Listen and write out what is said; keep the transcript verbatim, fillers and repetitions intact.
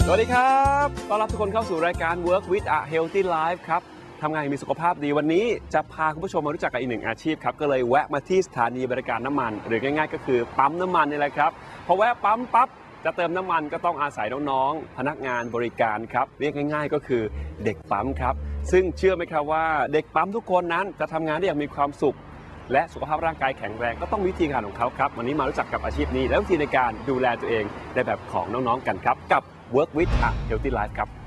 สวัสดีครับต้อนรับทุกคนเข้าสู่รายการ Work with a Healthy Life ครับทำงานมีสุขภาพดีวันนี้จะพาคุณผู้ชมมารู้จักกับอีกหนึ่งอาชีพครับก็เลยแวะมาที่สถานีบริการน้ำมันหรือง่ายๆก็คือปั๊มน้ำมันนี่แหละครับพอแวะปั๊มปั๊บจะเติมน้ำมันก็ต้องอาศัยน้องๆพนักงานบริการครับเรียกง่ายๆก็คือเด็กปั๊มครับซึ่งเชื่อไหมครับว่าเด็กปั๊มทุกคนนั้นจะทำงานได้อย่างมีความสุขและสุขภาพร่างกายแข็งแรงก็ต้องวิธีการของเขาครับวันนี้มารู้จักกับอาชีพนี้และวิธีในการดูแลตัวเองในแบบของน้องๆกันครับกับ Work with a Healthy Life ครับ